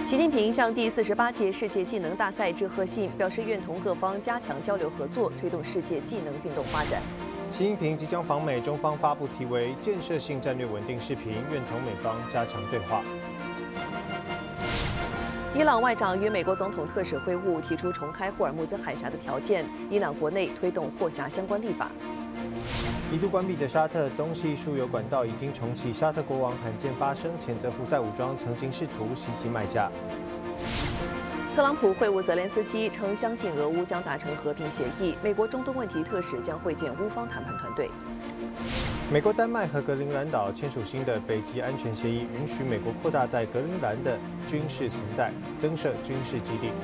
习近平向第48届世界技能大赛致贺信，表示愿同各方加强交流合作，推动世界技能运动发展。 习近平即将访美，中方发布题为“建设性战略稳定”视频，愿同美方加强对话。 伊朗外长与美国总统特使会晤，提出重开霍尔木兹海峡的条件。伊朗国内推动霍峡相关立法。 一度关闭的沙特东西输油管道已经重启，沙特国王罕见发声，谴责胡塞武装曾经试图袭击麦加。 特朗普会晤泽连斯基，称相信俄乌将达成和平协议。美国中东问题特使将会见乌方谈判团队。 美国、丹麦和格陵兰岛签署新的北极安全协议，允许美国扩大在格陵兰的军事存在，增设军事基地。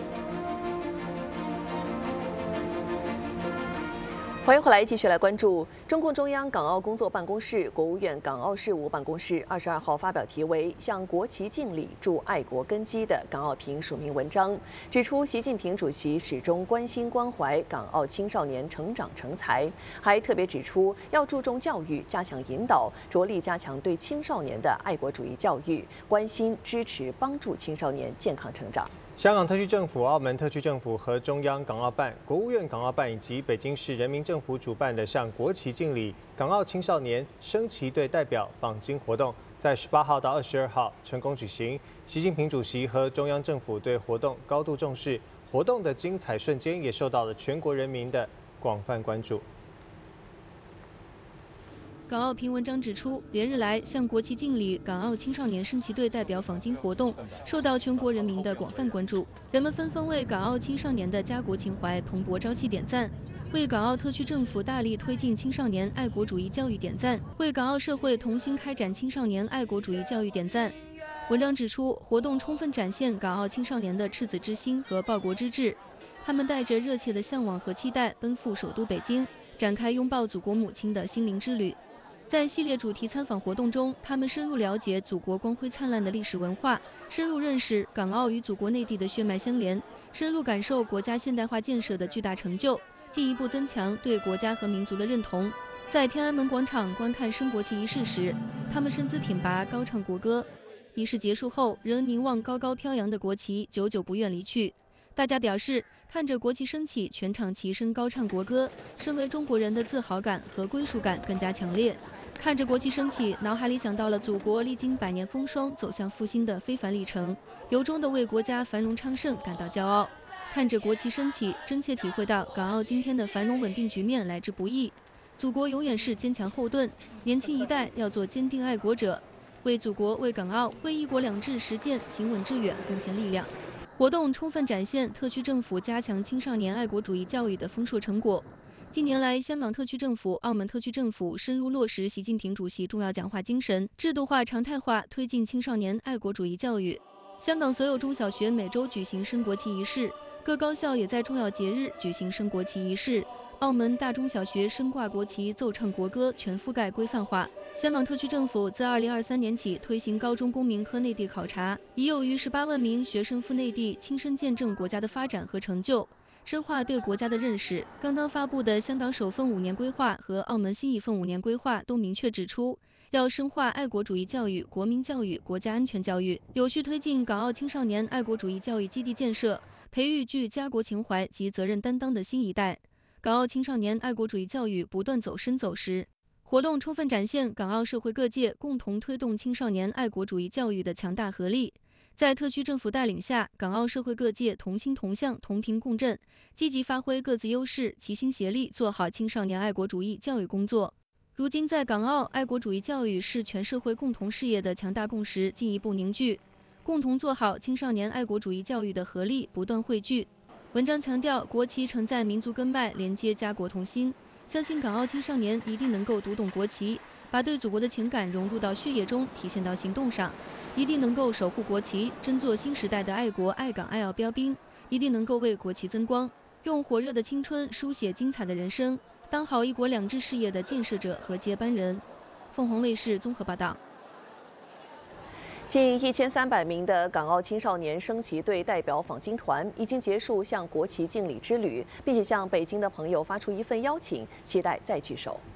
欢迎回来，继续来关注中共中央港澳工作办公室、国务院港澳事务办公室22号发表题为《向国旗敬礼，筑爱国根基》的港澳评署名文章，指出习近平主席始终关心关怀港澳青少年成长成才，还特别指出要注重教育，加强引导，着力加强对青少年的爱国主义教育，关心、支持、帮助青少年健康成长。 香港特区政府、澳门特区政府和中央港澳办、国务院港澳办以及北京市人民政府主办的向国旗敬礼港澳青少年升旗队代表访京活动，在18号到22号成功举行。习近平主席和中央政府对活动高度重视，活动的精彩瞬间也受到了全国人民的广泛关注。 港澳评文章指出，连日来向国旗敬礼港澳青少年升旗队代表访京活动受到全国人民的广泛关注，人们纷纷为港澳青少年的家国情怀蓬勃朝气点赞，为港澳特区政府大力推进青少年爱国主义教育点赞，为港澳社会同心开展青少年爱国主义教育点赞。文章指出，活动充分展现港澳青少年的赤子之心和报国之志，他们带着热切的向往和期待奔赴首都北京，展开拥抱祖国母亲的心灵之旅。在系列主题参访活动中，他们深入了解祖国光辉灿烂的历史文化，深入认识港澳与祖国内地的血脉相连，深入感受国家现代化建设的巨大成就，进一步增强对国家和民族的认同。在天安门广场观看升国旗仪式时，他们身姿挺拔，高唱国歌。仪式结束后，仍凝望高高飘扬的国旗，久久不愿离去。大家表示，看着国旗升起，全场齐声高唱国歌，身为中国人的自豪感和归属感更加强烈。看着国旗升起，脑海里想到了祖国历经100年风霜走向复兴的非凡历程，由衷地为国家繁荣昌盛感到骄傲。看着国旗升起，真切体会到港澳今天的繁荣稳定局面来之不易，祖国永远是坚强后盾，年轻一代要做坚定爱国者，为祖国、为港澳、为一国两制实践行稳致远贡献力量。活动充分展现特区政府加强青少年爱国主义教育的丰硕成果。近年来，香港特区政府、澳门特区政府深入落实习近平主席重要讲话精神，制度化、常态化推进青少年爱国主义教育。香港所有中小学每周举行升国旗仪式，各高校也在重要节日举行升国旗仪式。澳门大中小学升挂国旗、奏唱国歌全覆盖规范化。香港特区政府自2023年起推行高中公民科内地考察，已有逾18万名学生赴内地亲身见证国家的发展和成就，深化对国家的认识。刚刚发布的香港首份5年规划和澳门新一份5年规划都明确指出，要深化爱国主义教育、国民教育、国家安全教育，有序推进港澳青少年爱国主义教育基地建设，培育具家国情怀及责任担当的新一代。港澳青少年爱国主义教育不断走深走实。活动充分展现港澳社会各界共同推动青少年爱国主义教育的强大合力。在特区政府带领下，港澳社会各界同心同向、同频共振，积极发挥各自优势，齐心协力做好青少年爱国主义教育工作。如今，在港澳爱国主义教育是全社会共同事业的强大共识进一步凝聚，共同做好青少年爱国主义教育的合力不断汇聚。文章强调，国旗承载民族根脉，连接家国同心，相信港澳青少年一定能够读懂国旗，把对祖国的情感融入到血液中，体现到行动上，一定能够守护国旗，争做新时代的爱国爱港爱澳标兵，一定能够为国旗增光，用火热的青春书写精彩的人生，当好一国两制事业的建设者和接班人。凤凰卫视综合报道。 近1300名的港澳青少年升旗队代表访京团已经结束向国旗敬礼之旅，并且向北京的朋友发出一份邀请，期待再聚首。